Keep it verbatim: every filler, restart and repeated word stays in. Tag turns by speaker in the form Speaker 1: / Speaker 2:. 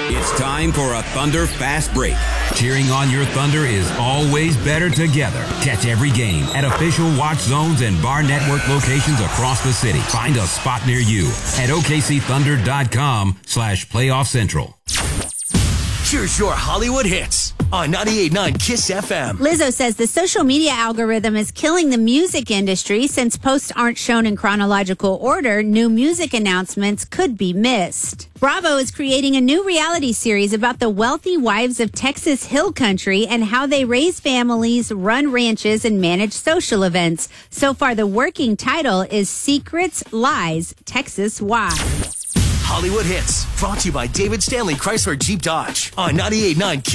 Speaker 1: It's time for a Thunder Fast Break. Cheering on your Thunder is always better together. Catch every game at official watch zones and bar network locations across the city. Find a spot near you at O K C Thunder dot com slash playoff central.
Speaker 2: Here's your Hollywood hits on ninety-eight point nine Kiss F M.
Speaker 3: Lizzo says the social media algorithm is killing the music industry. Since posts aren't shown in chronological order, new music announcements could be missed. Bravo is creating a new reality series about the wealthy wives of Texas Hill Country and how they raise families, run ranches, and manage social events. So far, the working title is Secrets, Lies, Texas Wives.
Speaker 2: Hollywood hits brought to you by David Stanley Chrysler Jeep Dodge on ninety-eight point nine Kiss.